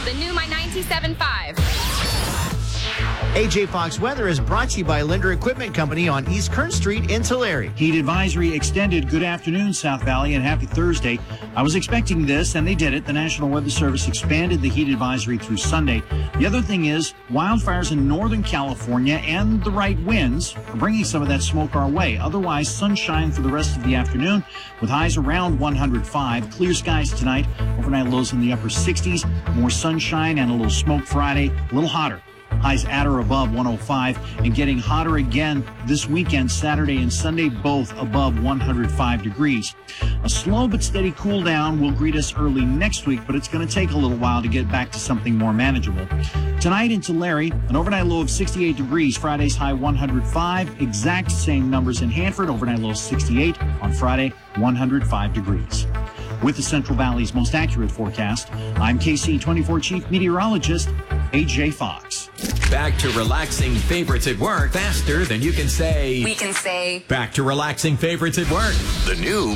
The new My 97.5. AJ Fox weather is brought to you by Linder Equipment Company on East Kern Street in Tulare. Heat advisory extended. Good afternoon, South Valley, and happy Thursday. I was expecting this, and they did it. The National Weather Service expanded the heat advisory through Sunday. The other thing is wildfires in Northern California and the right winds are bringing some of that smoke our way. Otherwise, sunshine for the rest of the afternoon with highs around 105. Clear skies tonight. Overnight lows in the upper 60s. More sunshine and a little smoke Friday. A little hotter. Highs at or above 105 and getting hotter again this weekend, Saturday and Sunday, both above 105 degrees. A slow but steady cool down will greet us early next week, but it's going to take a little while to get back to something more manageable. Tonight in Tulare, an overnight low of 68 degrees. Friday's high 105. Exact same numbers in Hanford. Overnight low 68. On Friday, 105 degrees. With the Central Valley's most accurate forecast, I'm KC24 Chief Meteorologist AJ Fox. Back to relaxing favorites at work faster than you can say. We can say. Back to relaxing favorites at work. The new